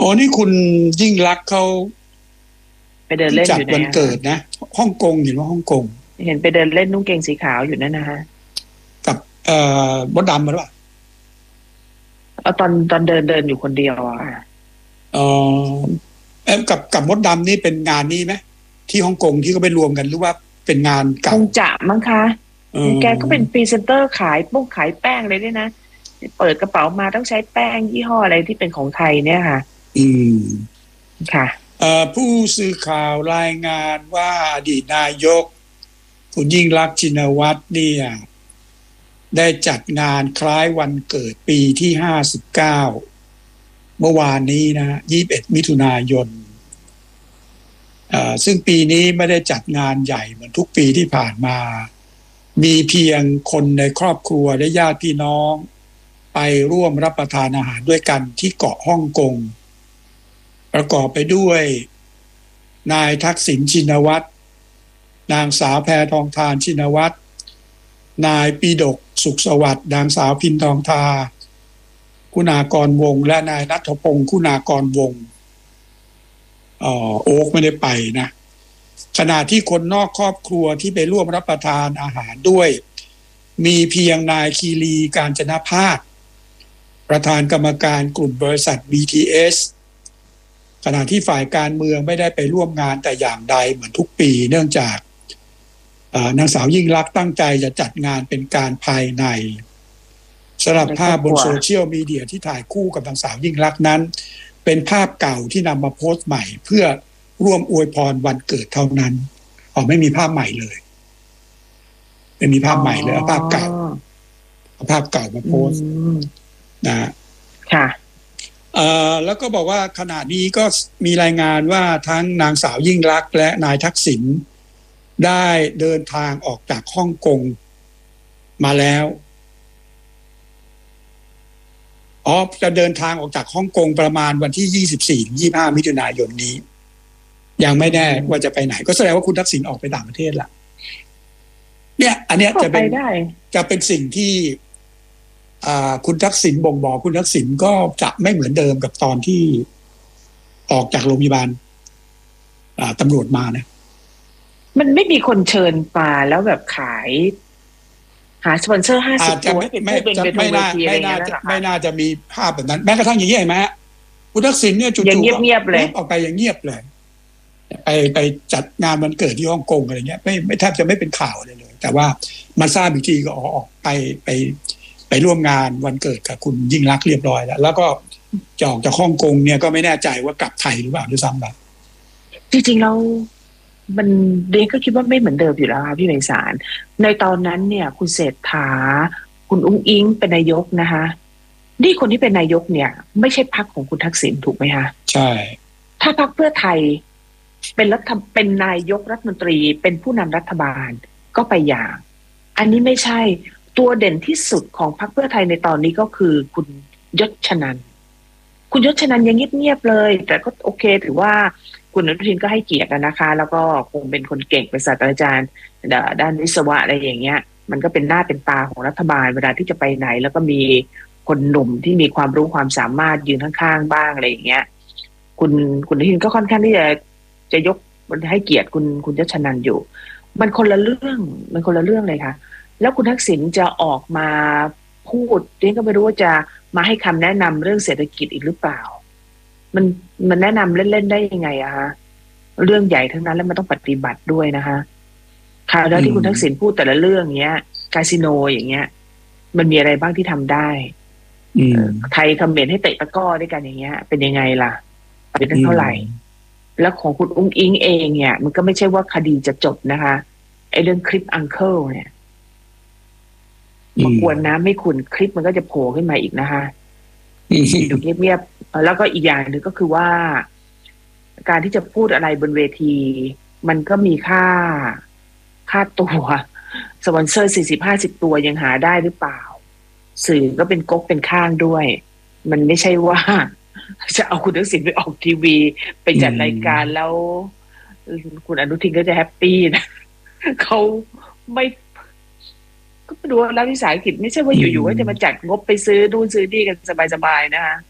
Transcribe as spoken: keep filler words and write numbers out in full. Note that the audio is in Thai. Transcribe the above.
อ๋อนี่คุณยิ่งลักษณ์เขาไปเดินที่เล่นอยู่ไหนจัดวันอะคะเกิดนะฮ่องกงเห็นว่าฮ่องกงเห็นไปเดินเล่นนุ่งเกงสีขาวอยู่นั่นนะคะกับเอ่อมดดำมาหรือเปล่าเอาตอนตอนเดินเดินอยู่คนเดียวอะเออเอ้ยกับกับมดดำนี่เป็นงานนี้ไหมที่ฮ่องกงที่เขาไปรวมกันหรือว่าเป็นงานคเก่างจะมั้งคะเอแกก็เป็นอพรีเซนเตอร์ขายปุ้งขายแป้งเลยด้วยนะเปิดกระเป๋ามาต้องใช้แป้งยี่ห้ออะไรที่เป็นของไทยเนี่ยค่ะอืมค่ะเอ่อผู้สื่อข่าวรายงานว่าอดีตนายกคุณยิ่งลักษณ์ชินวัตรเนี่ยได้จัดงานคล้ายวันเกิดปีที่ห้าสิบเก้าเมื่อวานนี้นะยี่สิบเอ็ดมิถุนายนเอ่อซึ่งปีนี้ไม่ได้จัดงานใหญ่เหมือนทุกปีที่ผ่านมามีเพียงคนในครอบครัวและญาติพี่น้องไปร่วมรับประทานอาหารด้วยกันที่เกาะฮ่องกงประกอบไปด้วยนายทักษิณชินวัตรนางสาวแพทองธารชินวัตรนายปีดกสุขสวัสดิ์นางสาวพินทองทาคุณากรวงศ์และนายณัฐพงศ์คุณากรวงศ์เอ่อโอ๊กไม่ได้ไปนะขณะที่คนนอกครอบครัวที่ไปร่วมรับประทานอาหารด้วยมีเพียงนายคีรีกาญจนภาคประธานกรรมการกลุ่มบริษัท บี ที เอส ขณะที่ฝ่ายการเมืองไม่ได้ไปร่วมงานแต่อย่างใดเหมือนทุกปีเนื่องจากนางสาวยิ่งลักษณ์ตั้งใจจะจัดงานเป็นการภายในสำหรับภาพบนโซเชียลมีเดียที่ถ่ายคู่กับนางสาวยิ่งลักษณ์นั้นเป็นภาพเก่าที่นำมาโพสต์ใหม่เพื่อร่วมอวยพรวันเกิดเท่านั้นอ๋อไม่มีภาพใหม่เลยไม่มีภาพใหม่เลยเอาภาพเก่าเอาภาพเก่ามาโพสต์นะค่ะเอ่อแล้วก็บอกว่าขณะนี้ก็มีรายงานว่าทั้งนางสาวยิ่งลักษณ์และนายทักษิณได้เดินทางออกจากฮ่องกงมาแล้วอ๋อจะเดินทางออกจากฮ่องกงประมาณวันที่ยี่สิบสี่ถึงยี่สิบห้ามิถุนายนนี้ยังไม่แน่ว่าจะไปไหนก็แสดงว่าคุณทักษิณออกไปต่างประเทศละเนี่ยอันเนี้ยจะเป็นจะเป็นสิ่งที่คุณทักษิณบ่งบอกคุณทักษิณก็จะไม่เหมือนเดิมกับตอนที่ออกจากโรงพยาบาลตำรวจมานะมันไม่มีคนเชิญมาแล้วแบบขายหาสปอนเซอร์ห้าสิบตัวเป็นผู้เป็นเป็นเวทีอะไรอย่างเงี้ยนะคะไม่น่าจะมีภาพแบบนั้นแม้กระทั่งอย่างนี้เห็นไหมฮะคุณทักษิณเนี่ยจู่ๆเงียบๆเลยออกไปอย่างเงียบเลยไปไปจัดงานวันเกิดที่ฮ่องกงอะไรเงี้ยไม่ไม่แทบจะไม่เป็นข่าวเลยเลยแต่ว่ามาทราบอีกทีก็ออกไปไปไปร่วมงานวันเกิดกับคุณยิ่งลักษณ์เรียบร้อยแล้วแล้วก็จะออกจากฮ่องกงเนี่ยก็ไม่แน่ใจว่ากลับไทยหรือเปล่าด้วยซ้ำไปจริงๆแล้วมันเดนก็คิดว่าไม่เหมือนเดิมอยู่แล้วค่ะพี่ไพศาลในตอนนั้นเนี่ยคุณเศรษฐาคุณอุ้งอิงเป็นนายกนะคะนี่คนที่เป็นนายกเนี่ยไม่ใช่พรรคของคุณทักษิณถูกไหมคะใช่ถ้าพรรคเพื่อไทยเป็นรัฐเป็นนายกรัฐมนตรีเป็นผู้นำรัฐบาลก็ไปอย่างอันนี้ไม่ใช่ตัวเด่นที่สุดของพรรคเพื่อไทยในตอนนี้ก็คือคุณยศชนันท์คุณยศชนันท์ยังเงียบๆเลยแต่ก็โอเคถือว่าคุณอนุทินก็ให้เกียรตินะคะแล้วก็คงเป็นคนเก่งเป็นศาสตราจารย์ด้านวิศวะอะไรอย่างเงี้ยมันก็เป็นหน้าเป็นตาของรัฐบาลเวลาที่จะไปไหนแล้วก็มีคนหนุ่มที่มีความรู้ความสามารถยืนข้างๆบ้างอะไรอย่างเงี้ยคุณคุณอนุทินก็ค่อนข้างที่จะจะยกให้เกียรติคุณคุณยศชนันท์อยู่มันคนละเรื่องมันคนละเรื่องเลยค่ะแล้วคุณทักษิณจะออกมาพูดเรียนก็ไม่รู้ว่าจะมาให้คำแนะนำเรื่องเศรษฐกิจอีกหรือเปล่ามันมันแนะนำเล่นๆได้ยังไงอะคะเรื่องใหญ่ทั้งนั้นแล้วมันต้องปฏิบัติด้วยนะคะคราวแล้วที่คุณทักษิณพูดแต่ละเรื่องเงี้ยคาสิโนอย่างเงี้ยมันมีอะไรบ้างที่ทำได้ไทยคอมเมนต์ให้เตะตะก้อด้วยกันอย่างเงี้ยเป็นยังไงล่ะเป็นเท่าไหร่แล้วของคุณอุ้งอิงเองเนี่ยมันก็ไม่ใช่ว่าคดีจะจบนะคะไอ้เรื่องคลิปอังเคิลเนี่ยมากวนน้ำไม่ขุนคลิปมันก็จะโผล่ขึ้นมาอีกนะคะอยู่เงียบๆแล้วก็อีกอย่างหนึ่งก็คือว่าการที่จะพูดอะไรบนเวทีมันก็มีค่าค่าตัวสปอนเซอร์สี่สิบห้าสิบตัวยังหาได้หรือเปล่าสื่อก็เป็นก๊กเป็นข้างด้วยมันไม่ใช่ว่าจะเอาคุณทักษิณไปออกทีวีไปจัดรายการแล้วคุณอนุทินก็จะแฮปปี้นะเขาไม่ก็ดูรัฐวิสาหกิจไม่ใช่ว่าอยู่ๆก็จะมาจัดงบไปซื้อนู่นซื้อนี่กันสบายๆนะคะ